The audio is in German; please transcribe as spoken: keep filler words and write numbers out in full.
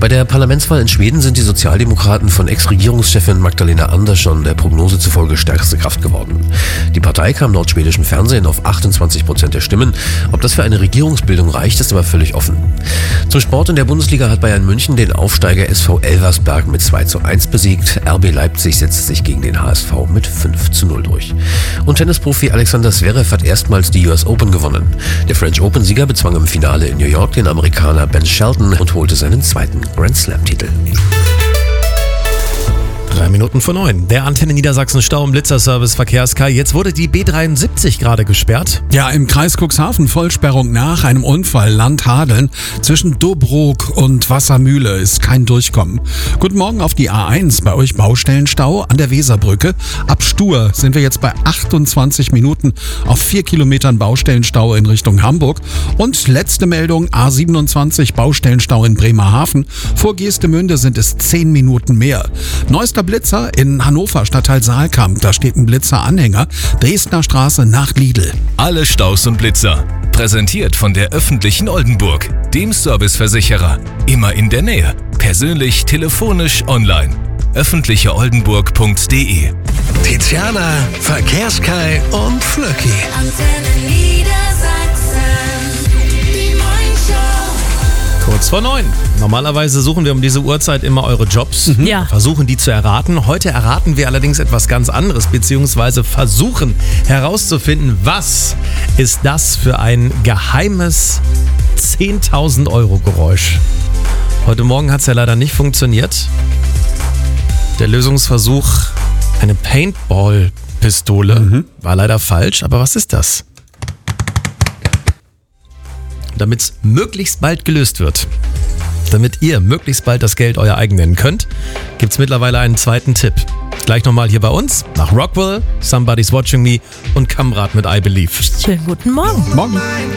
Bei der Parlamentswahl in Schweden sind die Sozialdemokraten von Ex-Regierungschefin Magdalena Andersson der Prognose zufolge stärkste Kraft geworden. Die Partei kam laut schwedischem Fernsehen auf achtundzwanzig Prozent der Stimmen. Ob das für eine Regierungsbildung reicht, ist aber völlig offen. Zum Sport: in der Bundesliga hat Bayern München den Aufsteiger S V Elversberg mit zwei zu eins besiegt. R B Leipzig setzt sich gegen den H S V mit fünf zu null durch. Und Tennisprofi Alexander Zverev hat erstmals die U S Open gewonnen. Der French Open-Sieger bezwang im Finale in New York den Amerikaner Ben Shelton und holte seinen zweiten Grand Slam-Titel. Drei Minuten vor neun. Der Antenne Niedersachsen Stau- und Blitzerservice Verkehrskar. Jetzt wurde die B dreiundsiebzig gerade gesperrt. Ja, im Kreis Cuxhaven Vollsperrung nach einem Unfall Land Hadeln. Zwischen Dobroog und Wassermühle ist kein Durchkommen. Guten Morgen auf die A eins. Bei euch Baustellenstau an der Weserbrücke. Ab Stur sind wir jetzt bei achtundzwanzig Minuten auf vier Kilometern Baustellenstau in Richtung Hamburg. Und letzte Meldung: A siebenundzwanzig Baustellenstau in Bremerhaven. Vor Geestemünde sind es zehn Minuten mehr. Neuester Blitzer in Hannover, Stadtteil Saalkamp. Da steht ein Blitzer-Anhänger. Dresdner Straße nach Lidl. Alle Staus und Blitzer. Präsentiert von der öffentlichen Oldenburg, dem Serviceversicherer. Immer in der Nähe. Persönlich, telefonisch, online. öffentliche oldenburg punkt de. Tiziana, Verkehrskai und Flöcki. Antenne Niedersachsen, die Morningshow. Kurz vor neun. Normalerweise suchen wir um diese Uhrzeit immer eure Jobs. Mhm. Ja. Versuchen die zu erraten. Heute erraten wir allerdings etwas ganz anderes, beziehungsweise versuchen herauszufinden, was ist das für ein geheimes zehntausend Euro Geräusch. Heute Morgen hat es ja leider nicht funktioniert. Der Lösungsversuch, eine Paintball-Pistole, mhm. war leider falsch. Aber was ist das? Damit es möglichst bald gelöst wird, damit ihr möglichst bald das Geld euer eigen nennen könnt, gibt es mittlerweile einen zweiten Tipp. Gleich nochmal hier bei uns, nach Rockwell, Somebody's Watching Me und Kamrat mit I Believe. Schönen guten Morgen. Morgen.